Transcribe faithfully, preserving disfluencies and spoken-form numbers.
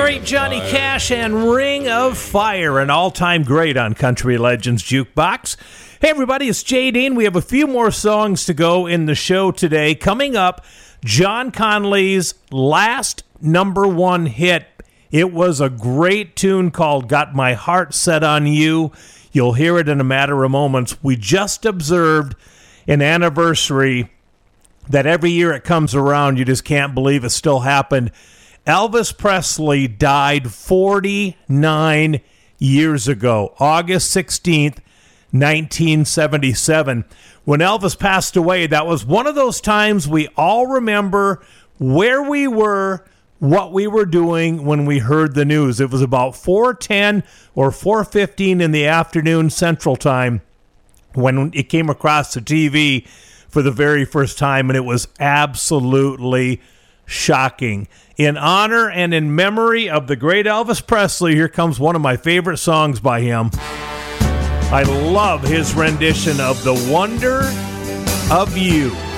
great Johnny Cash and Ring of Fire, an all-time great on Country Legends Jukebox. Hey everybody, it's Jay Dean. We have a few more songs to go in the show today. Coming up, John Conlee's last number one hit. It was a great tune called Got My Heart Set on You. You'll hear it in a matter of moments. We just observed an anniversary that every year it comes around, you just can't believe it still happened. Elvis Presley died forty-nine years ago, August sixteenth, nineteen seventy-seven. When Elvis passed away, that was one of those times we all remember where we were, what we were doing when we heard the news. It was about four ten or four fifteen in the afternoon Central Time when it came across the T V for the very first time, and it was absolutely shocking. In honor and in memory of the great Elvis Presley, here comes one of my favorite songs by him. I love his rendition of The Wonder of You.